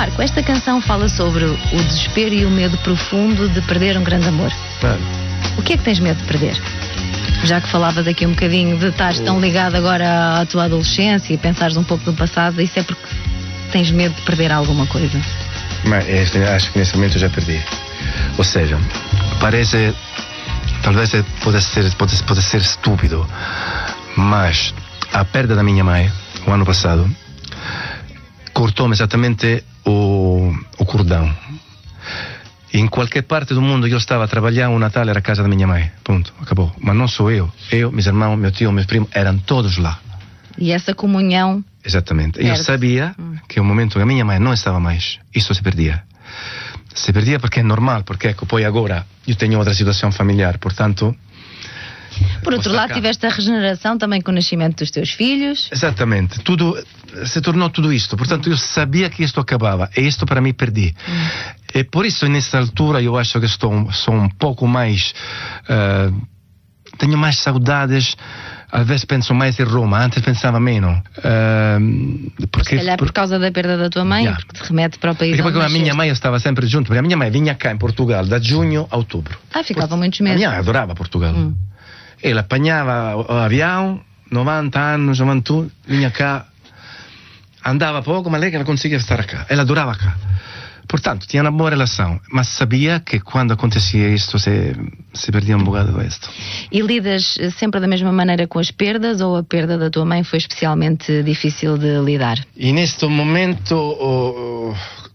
Marco, esta canção fala sobre o desespero e o medo profundo de perder um grande amor. O que é que tens medo de perder? Já que falavas aqui um bocadinho de estares tão ligado agora à tua adolescência e pensares um pouco no passado, isso é porque tens medo de perder alguma coisa? Mas acho que nesse momento eu já perdi. Ou seja, parece, talvez pode ser estúpido, mas a perda da minha mãe o ano passado cortou-me exatamente o cordão. Em qualquer parte do mundo eu estava a trabalhar, o Natal era a casa da minha mãe, ponto, acabou. Mas não sou eu, meus irmãos, meu tio, meus primos, eram todos lá. E essa comunhão... Exatamente, eu sabia que o momento que a minha mãe não estava mais, isso se perdia. Se perdia porque é normal, porque ecco, poi agora eu tenho outra situação familiar, portanto... Por outro lado, tiveste a regeneração também com o nascimento dos teus filhos. Exatamente, tudo se tornou tudo isto. Portanto, eu sabia que isto acabava e isto para mim perdi. E por isso, nessa altura, eu acho que sou um pouco mais... tenho mais saudades. Às vezes penso mais em Roma, antes pensava menos. Se calhar por causa da perda da tua mãe, porque te remete para o país onde porque a minha mãe estava sempre junto, porque a minha mãe vinha cá em Portugal da junho a outubro. Ficava muitos meses. A minha mãe adorava Portugal. Ela apanhava o avião, 90 anos, 91, vinha cá, andava pouco, mas lei conseguia estar cá. Ela adorava cá. Portanto, tinha uma boa relação, mas sabia que quando acontecia isto se perdia um bocado disto. E lidas sempre da mesma maneira com as perdas, ou a perda da tua mãe foi especialmente difícil de lidar? E neste momento,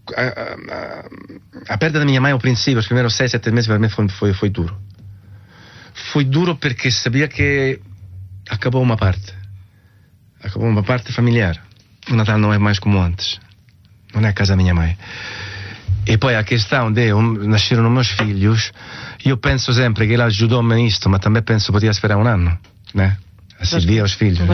a perda da minha mãe ao princípio, os primeiros 6, 7 meses para mim foi duro. Foi duro porque sabia que acabou uma parte familiar. O Natal não é mais como antes, não é a casa da minha mãe. E poi a questão de nasceram meus filhos, eu penso sempre que ela ajudou-me nisto, mas também penso que podia esperar um ano, né? A Silvia e os filhos.